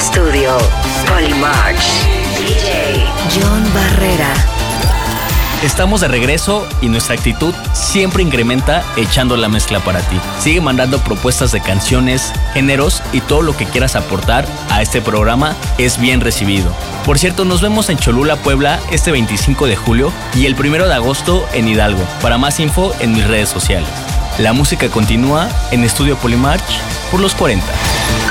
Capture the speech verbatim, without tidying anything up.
estudio, Polymarch, D J John Barrera. Estamos de regreso y nuestra actitud siempre incrementa echando la mezcla para ti. Sigue mandando propuestas de canciones, géneros y todo lo que quieras aportar a este programa es bien recibido. Por cierto, nos vemos en Cholula, Puebla, este veinticinco de julio y el primero de agosto en Hidalgo. Para más info en mis redes sociales. La música continúa en Estudio Polymarch por los cuarenta.